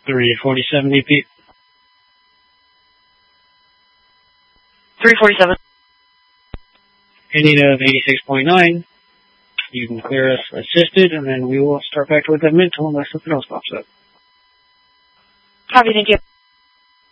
347 DP. 347. Ending of 86.9. You can clear us assisted, and then we will start back with that mental unless something else pops up. Copy, thank you.